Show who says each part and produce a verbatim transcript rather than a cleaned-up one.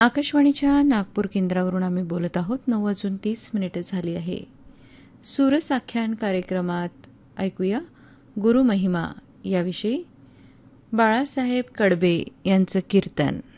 Speaker 1: आकाशवाणीच्या नागपूर केंद्रावरून आम्ही बोलत आहोत. नऊ वाजून तीस मिनिटं झाली आहे. सूरसाख्यान कार्यक्रमात ऐकूया गुरुमहिमा याविषयी बाळासाहेब कडबे यांचं कीर्तन.